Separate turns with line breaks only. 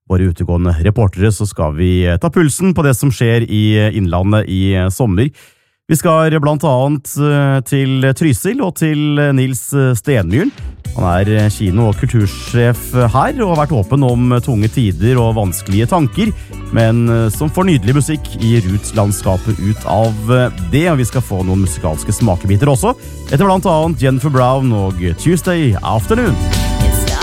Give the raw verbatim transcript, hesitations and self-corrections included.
våre utegående reportere, så skal vi ta pulsen på det som skjer i Innlandet i sommer. Vi skal blant annet til Trysil og til Nils Stenmyren. Han er kino- og kultursjef her og har vært åpen om tunge tider og vanskelige tanker, men som får nydelig musikk i Roots-landskapet ut av det, og vi skal få noen musikalske smakebiter også, etter blant annet Jennifer Brown og Tuesday Afternoon.